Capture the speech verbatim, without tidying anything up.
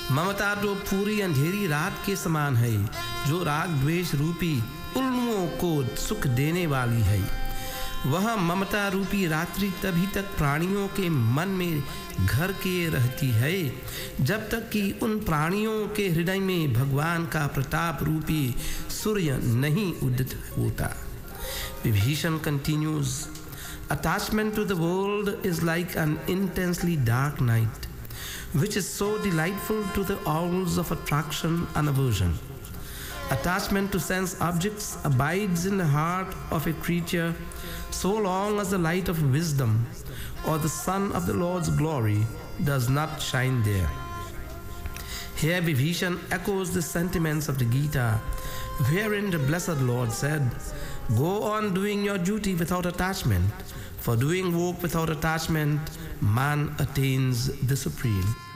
ममता तो पूरी अंधेरी रात के समान है, जो राग द्वेष रूपी उल्लुओं को सुख देने वाली है। वह ममता रूपी रात्रि तभी तक प्राणियों के मन में घर किए रहती है, जब तक कि उन प्राणियों के हृदय में भगवान का प्रताप रूपी सूर्य नहीं उदित होता। Vibhishan continues, attachment to the world is like an intensely dark night, which is so delightful to the owls of attraction and aversion. Attachment to sense objects abides in the heart of a creature so long as the light of wisdom or the sun of the Lord's glory does not shine there. Here Vibhishan echoes the sentiments of the Gita, wherein the blessed Lord said, "Go on doing your duty without attachment, for doing work without attachment, man attains the supreme."